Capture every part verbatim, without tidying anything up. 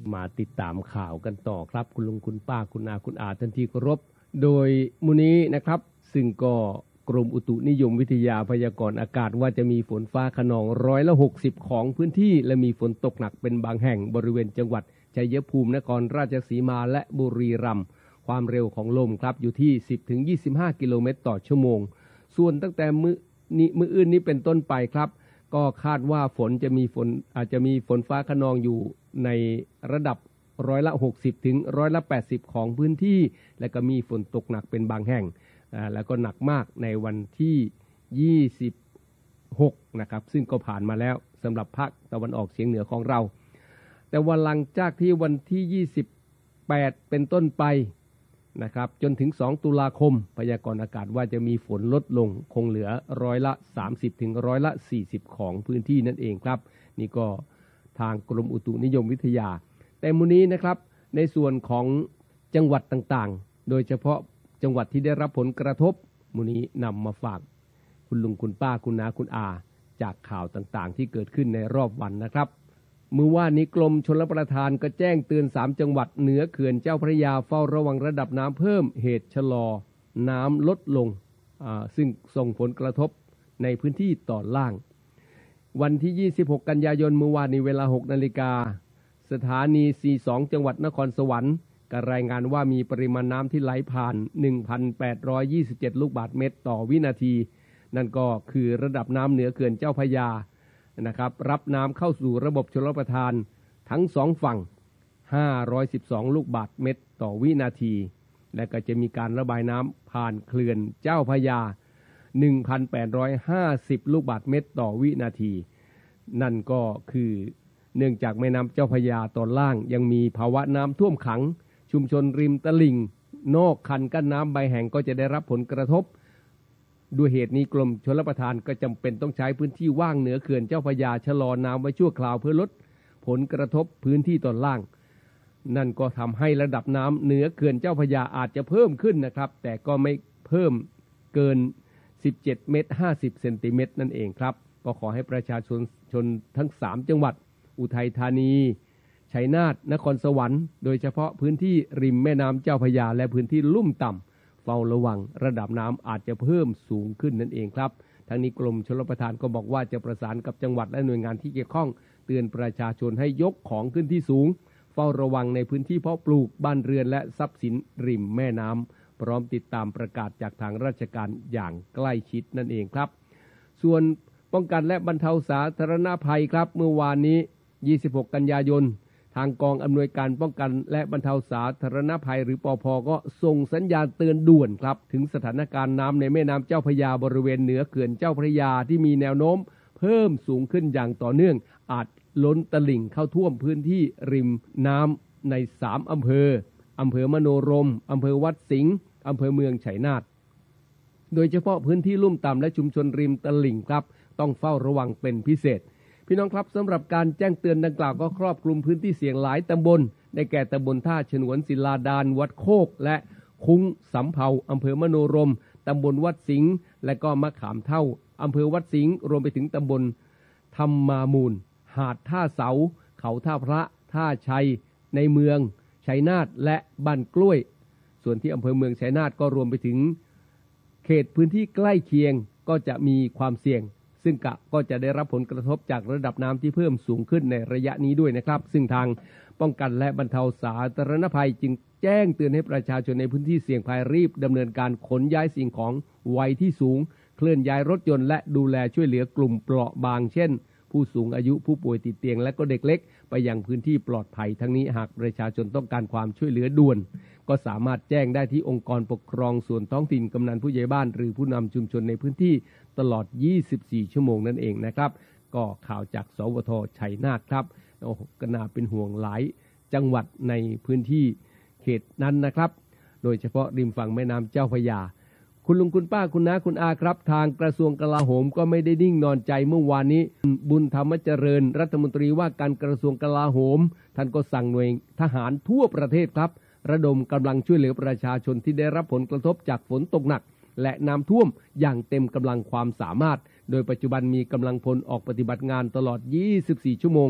มาติดตามข่าวกันต่อครับคุณลุงคุณป้าคุณอาคุณอาท่านที่เคารพโดยมูลนี้นะครับซึ่งก็กรมอุตุนิยมวิทยาพยากรณ์อากาศว่าจะมีฝนฟ้าคะนองร้อยละหกสิบของพื้นที่และมีฝนตกหนักเป็นบางแห่งบริเวณจังหวัดชัยภูมินครราชสีมาและบุรีรัมย์ความเร็วของลมครับอยู่ที่ สิบถึงยี่สิบห้า กิโลเมตรต่อชั่วโมงส่วนตั้งแต่มื้อนี้มื้ออื่นนี้เป็นต้นไปครับก็คาดว่าฝนจะมีฝนอาจจะมีฝนฟ้าคะนองอยู่ในระดับร้อยละหกสิบถึงร้อยละแปดสิบของพื้นที่และก็มีฝนตกหนักเป็นบางแห่งอ่าแล้วก็หนักมากในวันที่ยี่สิบหกนะครับซึ่งก็ผ่านมาแล้วสำหรับภาคตะวันออกเฉียงเหนือของเราแต่วันหลังจากที่วันที่ยี่สิบแปดเป็นต้นไปนะครับจนถึงสองตุลาคมพยากรณ์อากาศว่าจะมีฝนลดลงคงเหลือร้อยละสามสิบถึงร้อยละสี่สิบของพื้นที่นั่นเองครับนี่ก็ทางกรมอุตุนิยมวิทยาแต่มื้อนี้นะครับในส่วนของจังหวัดต่างๆโดยเฉพาะจังหวัดที่ได้รับผลกระทบมื้อนี้นำมาฝากคุณลุงคุณป้าคุณน้าคุณอาจากข่าวต่างๆที่เกิดขึ้นในรอบวันนะครับเมื่อวานนี้กรมชลประทานก็แจ้งเตือนสามจังหวัดเหนือเขื่อนเจ้าพระยาเฝ้าระวังระดับน้ำเพิ่มเหตุชะลอน้ำลดลงซึ่งส่งผลกระทบในพื้นที่ตอนล่างวันที่ยี่สิบหกกันยายนเมื่อวานนี้เวลา หกนาฬิกาสถานี สี่สิบสอง จังหวัดนครสวรรค์ก็รายงานว่ามีปริมาณน้ำที่ไหลผ่าน หนึ่งพันแปดร้อยยี่สิบเจ็ด ลูกบาศก์เมตรต่อวินาทีนั่นก็คือระดับน้ำเหนือเขื่อนเจ้าพระยานะครับรับน้ำเข้าสู่ระบบชลประทานทั้งสองฝั่งห้าร้อยสิบสองลูกบาศก์เมตรต่อวินาทีและก็จะมีการระบายน้ำผ่านเขื่อนเจ้าพระยา หนึ่งพันแปดร้อยห้าสิบ ลูกบาศก์เมตรต่อวินาทีนั่นก็คือเนื่องจากแม่น้ำเจ้าพระยาตอนล่างยังมีภาวะน้ำท่วมขังชุมชนริมตลิ่งนอกคันกั้นน้ำใบแห่งก็จะได้รับผลกระทบด้วยเหตุนี้กรมชลประทานก็จำเป็นต้องใช้พื้นที่ว่างเหนือเขื่อนเจ้าพระยาชะลอน้ำไว้ชั่วคราวเพื่อลดผลกระทบพื้นที่ตอนล่างนั่นก็ทำให้ระดับน้ำเหนือเขื่อนเจ้าพระยาอาจจะเพิ่มขึ้นนะครับแต่ก็ไม่เพิ่มเกินสิบเจ็ดเมตรห้าสิบเซนติเมตรนั่นเองครับก็ขอให้ประชาชนชนทั้งสามจังหวัดอุทัยธานีชัยนาทนครสวรรค์โดยเฉพาะพื้นที่ริมแม่น้ำเจ้าพระยาและพื้นที่ลุ่มต่ำเฝ้าระวังระดับน้ำอาจจะเพิ่มสูงขึ้นนั่นเองครับทั้งนี้กรมชลประทานก็บอกว่าจะประสานกับจังหวัดและหน่วยงานที่เกี่ยวข้องเตือนประชาชนให้ยกของขึ้นที่สูงเฝ้าระวังในพื้นที่เพาะปลูกบ้านเรือนและทรัพย์สินริมแม่น้ำพร้อมติดตามประกาศจากทางราชการอย่างใกล้ชิดนั่นเองครับส่วนป้องกันและบรรเทาสาธารณภัยครับเมื่อวานนี้ยี่สิบหกกันยายนทางกองอำนวยการป้องกันและบรรเทาสาธารณภัยหรือปภ.ก็ส่งสัญญาณเตือนด่วนครับถึงสถานการณ์น้ำในแม่น้ำเจ้าพระยาบริเวณเหนือเขื่อนเจ้าพระยาที่มีแนวโน้มเพิ่มสูงขึ้นอย่างต่อเนื่องอาจล้นตลิ่งเข้าท่วมพื้นที่ริมน้ำในสามอำเภออำเภอมโนรมอำเภอวัดสิงห์อำเภอเมืองชัยนาทโดยเฉพาะพื้นที่ลุ่มต่ำและชุมชนริมตลิ่งครับต้องเฝ้าระวังเป็นพิเศษพี่น้องครับสำหรับการแจ้งเตือนดังกล่าวก็ครอบคลุมพื้นที่เสี่ยงหลายตำบลได้แก่ตำบลท่าฉนวนศิลาดานวัดโคกและคุ้งสำเภาอำเภอมโนรมตำบลวัดสิงห์และก็มะขามเท่าอำเภอวัดสิงห์รวมไปถึงตำบลธรรมามูลหาดท่าเสาเขาท่าพระท่าชัยในเมืองชัยนาทและบ้านกล้วยส่วนที่อำเภอเมืองชัยนาทก็รวมไปถึงเขตพื้นที่ใกล้เคียงก็จะมีความเสี่ยงซึ่งกะก็จะได้รับผลกระทบจากระดับน้ำที่เพิ่มสูงขึ้นในระยะนี้ด้วยนะครับซึ่งทางป้องกันและบรรเทาสาธารณภัยจึงแจ้งเตือนให้ประชาชนในพื้นที่เสี่ยงภัยรีบดำเนินการขนย้ายสิ่งของไว้ที่สูงเคลื่อนย้ายรถยนต์และดูแลช่วยเหลือกลุ่มเปราะบางเช่นผู้สูงอายุผู้ป่วยติดเตียงและก็เด็กเล็กไปยังพื้นที่ปลอดภัยทั้งนี้หากประชาชนต้องการความช่วยเหลือด่วนก็สามารถแจ้งได้ที่องค์กรปกครองส่วนท้องถิ่นกำนันผู้ใหญ่บ้านหรือผู้นำชุมชนในพื้นที่ตลอดยี่สิบสี่ชั่วโมงนั่นเองนะครับก็ข่าวจากสวทชัยนาทครับโอ้ก็น่าเป็นห่วงหลายจังหวัดในพื้นที่เขตนั้นนะครับโดยเฉพาะริมฝั่งแม่น้ำเจ้าพระยาคุณลุงคุณป้าคุณน้าคุณอาครับทางกระทรวงกลาโหมก็ไม่ได้นิ่งนอนใจเมื่อวานนี้บุญธรรมเจริญรัฐมนตรีว่าการกระทรวงกลาโหมท่านก็สั่งหน่วยทหารทั่วประเทศครับระดมกำลังช่วยเหลือประชาชนที่ได้รับผลกระทบจากฝนตกหนักและน้ำท่วมอย่างเต็มกำลังความสามารถโดยปัจจุบันมีกำลังพลออกปฏิบัติงานตลอดยี่สิบสี่ชั่วโมง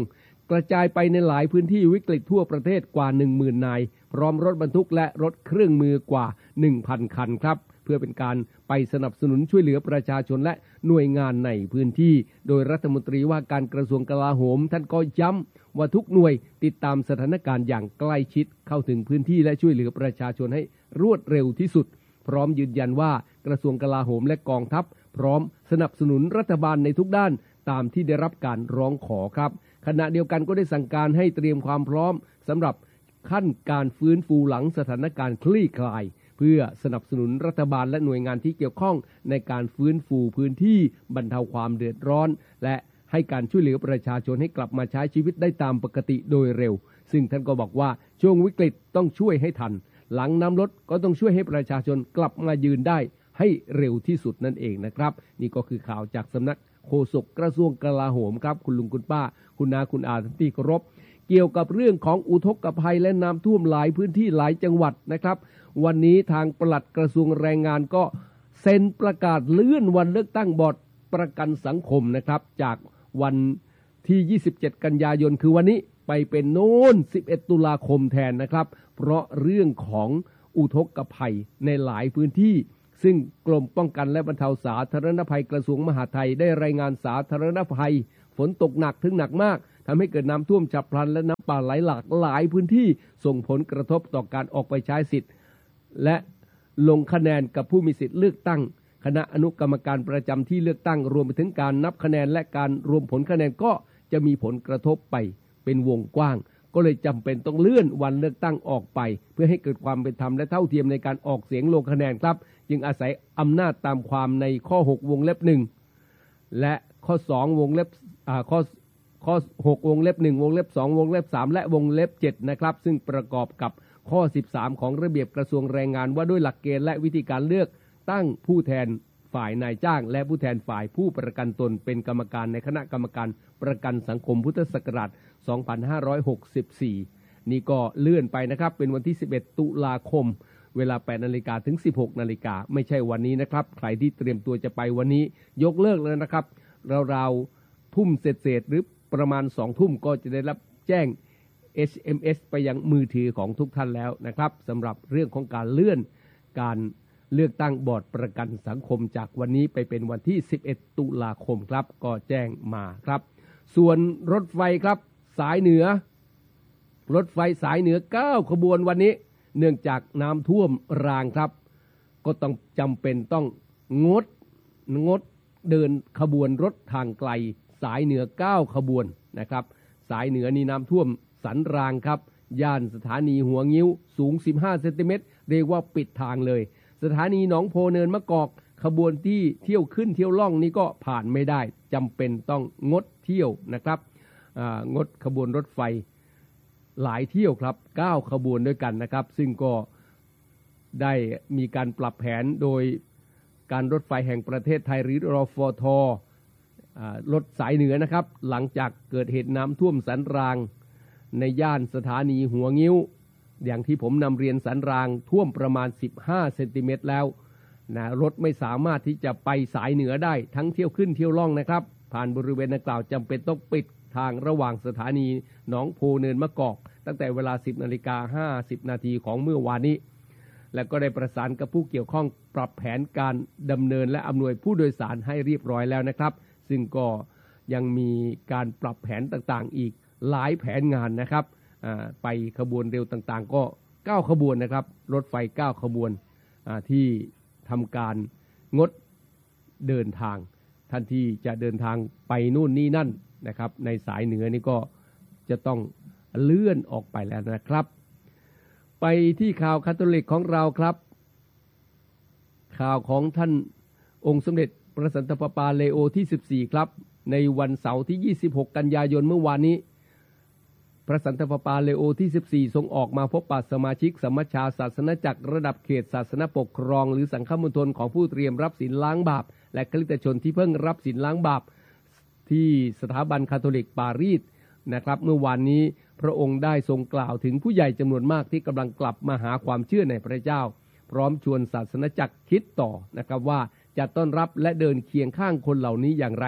กระจายไปในหลายพื้นที่วิกฤตทั่วประเทศกว่า หนึ่งหมื่น นายพร้อมรถบรรทุกและรถเครื่องมือกว่า หนึ่งพัน คันครับเพื่อเป็นการไปสนับสนุนช่วยเหลือประชาชนและหน่วยงานในพื้นที่โดยรัฐมนตรีว่าการกระทรวงกลาโหมท่านก็ย้ำว่าทุกหน่วยติดตามสถานการณ์อย่างใกล้ชิดเข้าถึงพื้นที่และช่วยเหลือประชาชนให้รวดเร็วที่สุดพร้อมยืนยันว่ากระทรวงกลาโหมและกองทัพพร้อมสนับสนุนรัฐบาลในทุกด้านตามที่ได้รับการร้องขอครับขณะเดียวกันก็ได้สั่งการให้เตรียมความพร้อมสำหรับขั้นการฟื้นฟูหลังสถานการณ์คลี่คลายเพื่อสนับสนุนรัฐบาลและหน่วยงานที่เกี่ยวข้องในการฟื้นฟูพื้นที่บรรเทาความเดือดร้อนและให้การช่วยเหลือประชาชนให้กลับมาใช้ชีวิตได้ตามปกติโดยเร็วซึ่งท่านก็บอกว่าช่วงวิกฤตต้องช่วยให้ทันหลังน้ำลดก็ต้องช่วยให้ประชาชนกลับมายืนได้ให้เร็วที่สุดนั่นเองนะครับนี่ก็คือข่าวจากสำนักโฆษกกระทรวงกลาโหมครับคุณลุงคุณป้าคุณนาคุณอาที่เคารพเกี่ยวกับเรื่องของอุทกภัยและน้ำท่วมหลายพื้นที่หลายจังหวัดนะครับวันนี้ทางปลัดกระทรวงแรงงานก็เซ็นประกาศเลื่อนวันเลือกตั้งบอร์ดประกันสังคมนะครับจากวันที่ยี่สิบเจ็ดกันยายนคือวันนี้ไปเป็นโน้นสิบเอ็ดตุลาคมแทนนะครับเพราะเรื่องของอุทกภัยในหลายพื้นที่ซึ่งกรมป้องกันและบรรเทาสาธารณภัยกระทรวงมหาดไทยได้รายงานสาธารณภัยฝนตกหนักถึงหนักมากทำให้เกิดน้ำท่วมฉับพลันและน้ำป่าไหลหลากหลายพื้นที่ส่งผลกระทบต่อการออกไปใช้สิทธิ์และลงคะแนนกับผู้มีสิทธิ์เลือกตั้งคณะอนุกรรมการประจำที่เลือกตั้งรวมไปถึงการนับคะแนนและการรวมผลคะแนนก็จะมีผลกระทบไปเป็นวงกว้างก็เลยจำเป็นต้องเลื่อนวันเลือกตั้งออกไปเพื่อให้เกิดความเป็นธรรมและเท่าเทียมในการออกเสียงลงคะแนนครับจึงอาศัยอำนาจตามความในข้อหกวงเล็บหนึ่งและข้อสองวงเล็บอ่าข้อข้อหกวงเล็บหนึ่งวงเล็บสองวงเล็บสามและวงเล็บเจ็ดนะครับซึ่งประกอบกับข้อสิบสามของระเบียบกระทรวงแรงงานว่าด้วยหลักเกณฑ์และวิธีการเลือกตั้งผู้แทนฝ่ายนายจ้างและผู้แทนฝ่ายผู้ประกันตนเป็นกรรมการในคณะกรรมการประกันสังคมพุทธศักราชสองพันห้าร้อยหกสิบสี่นี่ก็เลื่อนไปนะครับเป็นวันที่สิบเอ็ดตุลาคมเวลา แปดนาฬิกา ถึง สิบหกนาฬิกาไม่ใช่วันนี้นะครับใครที่เตรียมตัวจะไปวันนี้ยกเลิกเลยนะครับราวๆทุ่มเศษๆหรือประมาณสองทุ่มก็จะได้รับแจ้ง เอส เอ็ม เอส ไปยังมือถือของทุกท่านแล้วนะครับสำหรับเรื่องของการเลื่อนการเลือกตั้งบอร์ดประกันสังคมจากวันนี้ไปเป็นวันที่สิบเอ็ดตุลาคมครับก็แจ้งมาครับส่วนรถไฟครับสายเหนือรถไฟสายเหนือเก้าขบวนวันนี้เนื่องจากน้ำท่วมรางครับก็ต้องจำเป็นต้องงดงดเดินขบวนรถทางไกลสายเหนือเก้าขบวนนะครับสายเหนือนี่น้ำท่วมสันรางครับย่านสถานีหัวงิ้วสูงสิบห้าเซนติเมตรเรียกว่าปิดทางเลยสถานีหนองโพเนินมะกอกขบวนที่เที่ยวขึ้นเที่ยวล่องนี้ก็ผ่านไม่ได้จำเป็นต้องงดเที่ยวนะครับงดขบวนรถไฟหลายเที่ยวครับเก้าขบวนด้วยกันนะครับซึ่งก็ได้มีการปรับแผนโดยการรถไฟแห่งประเทศไทยหรือรฟท.รถสายเหนือนะครับหลังจากเกิดเหตุน้ำท่วมสันรางในย่านสถานีหัวงิ้วอย่างที่ผมนำเรียนสันรางท่วมประมาณสิบห้าเซนติเมตรแล้วนะรถไม่สามารถที่จะไปสายเหนือได้ทั้งเที่ยวขึ้นเที่ยวล่องนะครับผ่านบริเวณดังกล่าวจำเป็นต้องปิดทางระหว่างสถานีหนองโพเนินมะกอกตั้งแต่เวลา สิบนาฬิกาห้าสิบนาทีของเมื่อวานนี้และก็ได้ประสานกับผู้เกี่ยวข้องปรับแผนการดำเนินและอำนวยผู้โดยสารให้เรียบร้อยแล้วนะครับซึ่งก็ยังมีการปรับแผนต่างๆอีกหลายแผนงานนะครับไปขบวนเร็วต่างๆก็เก้าขบวนนะครับรถไฟเก้าขบวนที่ทำการงดเดินทางท่านที่จะเดินทางไปนู่นนี่นั่นนะครับในสายเหนือนี่ก็จะต้องเลื่อนออกไปแล้วนะครับไปที่ข่าวคาทอลิกของเราครับข่าวของท่านองค์สมเด็จพระสันตะปาปาเลโอที่สิบสี่ครับในวันเสาร์ที่ยี่สิบหกกันยายนเมื่อวานนี้พระสันตะปาปาเลโอที่สิบสี่ทรงออกมาพบปะสมาชิกสมัชชาศาสนจักรระดับเขตศาสนปกครองหรือสังฆมณฑลของผู้เตรียมรับศีลล้างบาปและคริสตชนที่เพิ่งรับศีลล้างบาปที่สถาบันคาทอลิกปารีสนะครับเมื่อวานนี้พระองค์ได้ทรงกล่าวถึงผู้ใหญ่จำนวนมากที่กำลังกลับมาหาความเชื่อในพระเจ้าพร้อมชวนศาสนจักรคิดต่อนะครับว่าจะต้อนรับและเดินเคียงข้างคนเหล่านี้อย่างไร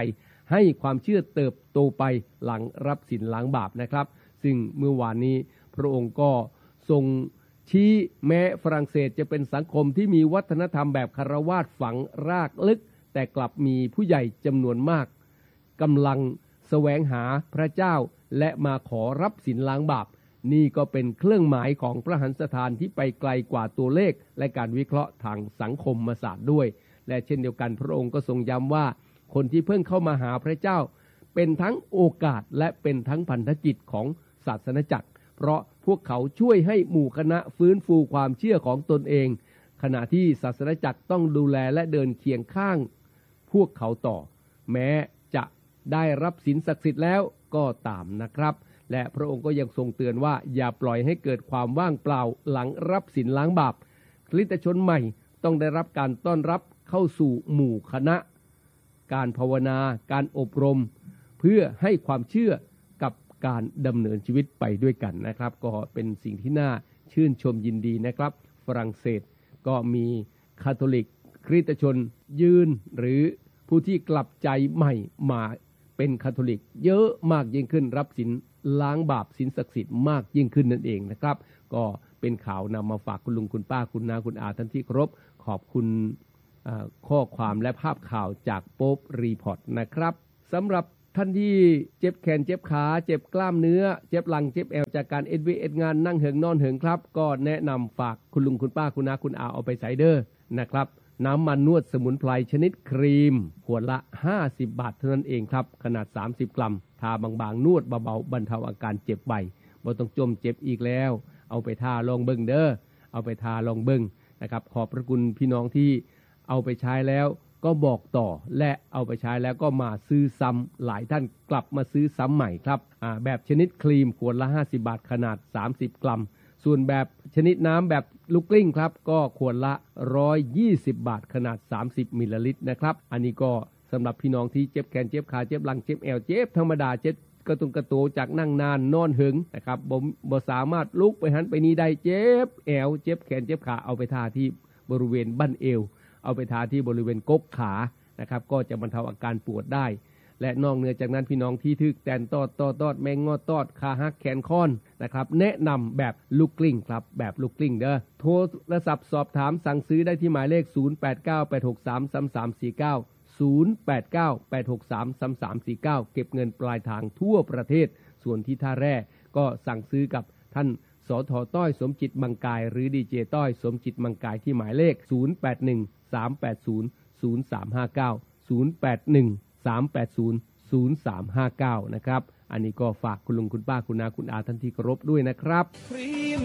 ให้ความเชื่อเติบโตไปหลังรับศีลล้างบาปนะครับซึ่งเมื่อวานนี้พระองค์ก็ทรงชี้แม้ฝรั่งเศสจะเป็นสังคมที่มีวัฒนธรรมแบบคฤหัสถ์ฝังรากลึกแต่กลับมีผู้ใหญ่จำนวนมากกำลังแสวงหาพระเจ้าและมาขอรับศีลล้างบาปนี่ก็เป็นเครื่องหมายของพระหันสถานที่ไปไกลกว่าตัวเลขและการวิเคราะห์ทางสังคมศาสตร์ด้วยและเช่นเดียวกันพระองค์ก็ทรงย้ำว่าคนที่เพิ่งเข้ามาหาพระเจ้าเป็นทั้งโอกาสและเป็นทั้งพันธกิจของศาสนจักรเพราะพวกเขาช่วยให้หมู่คณะฟื้นฟูความเชื่อของตนเองขณะที่ศาสนจักรต้องดูแลและเดินเคียงข้างพวกเขาต่อแม้จะได้รับศีลศักดิ์สิทธิ์แล้วก็ตามนะครับและพระองค์ก็ยังทรงเตือนว่าอย่าปล่อยให้เกิดความว่างเปล่าหลังรับศีลล้างบาปคริสตชนใหม่ต้องได้รับการต้อนรับเข้าสู่หมู่คณะการภาวนาการอบรมเพื่อให้ความเชื่อกับการดำเนินชีวิตไปด้วยกันนะครับก็เป็นสิ่งที่น่าชื่นชมยินดีนะครับฝรั่งเศสก็มีคาทอลิกคริสตชนยืนหรือผู้ที่กลับใจใหม่มาเป็นคาทอลิกเยอะมากยิ่งขึ้นรับศีลล้างบาปศีลศักดิ์สิทธิ์มากยิ่งขึ้นนั่นเองนะครับก็เป็นข่าวนำมาฝากคุณลุงคุณป้าคุณนาคุณอาท่านที่เคารพขอบคุณข้อความและภาพข่าวจากโป๊ปรีพอร์ตนะครับสำหรับท่านที่เจ็บแขนเจ็บขาเจ็บกล้ามเนื้อเจ็บหลังเจ็บแอวจากการเอ็ดวีเอ็ดงานนั่งเหิงนอนเหิงครับก็แนะนำฝากคุณลุงคุณป้าคุณนาคุณอาเอาไปใส่เด้อนะครับน้ำมันนวดสมุนไพรชนิดครีมขวดละห้าสิบบาทเท่านั้นเองครับขนาดสามสิบกรัมทาบางๆนวดเบาๆบรรเทาอาการเจ็บใบบ่ต้องจมเจ็บอีกแล้วเอาไปทาลองเบิ่งเด้อเอาไปทาลองเบิ่งนะครับขอบพระคุณพี่น้องที่เอาไปใช้แล้วก็บอกต่อและเอาไปใช้แล้วก็มาซื้อซ้ำหลายท่านกลับมาซื้อซ้ำใหม่ครับอ่าแบบชนิดครีมขวดละห้าสิบบาทขนาดสามสิบกรัมส่วนแบบชนิดน้ำแบบลูกกลิ้งครับก็ขวดละหนึ่งร้อยยี่สิบบาทขนาดสามสิบมิลลิลิตรนะครับอันนี้ก็สำหรับพี่น้องที่เจ็บแขนเจ็บขาเจ็บหลังเจ็บแอวเจ็บธรรมดาเจ็บกระตุงกระโตจากนั่งนานนอนหึงนะครับบ่บ่สามารถลุกไปหันไปนี้ได้เจ็บแอวเจ็บแขนเจ็บขาเอาไปทาที่บริเวณบั้นเอวเอาไปทาที่บริเวณกกขานะครับก็จะบรรเทาอาการปวดได้และนอกเหนือจากนั้นพี่น้องที่ทึกแตนตอดตอดตอดแมงงอตอดขาหักแขนค้อนนะครับแนะนำแบบลูกกลิ้งครับแบบลูกกลิ้งเด้อโทรศัพท์สอบถามสั่งซื้อได้ที่หมายเลขศูนย์ แปด เก้า แปด หก สาม สาม สาม สี่ เก้า ศูนย์ แปด เก้า แปด หก สาม สาม สาม สี่ เก้าเก็บเงินปลายทางทั่วประเทศส่วนที่ท่าแร่ก็สั่งซื้อกับท่านสท.ต้อยสมจิตมังกายหรือดีเจต้อยสมจิตมังกายที่หมายเลขศูนย์ แปด หนึ่ง สาม แปด ศูนย์ ศูนย์ สาม ห้า เก้า ศูนย์ แปด หนึ่ง สาม แปด ศูนย์ ศูนย์ สาม ห้า เก้านะครับอันนี้ก็ฝากคุณลุงคุณป้าคุณนาคุณอาท่านที่เคารพด้วยนะครับ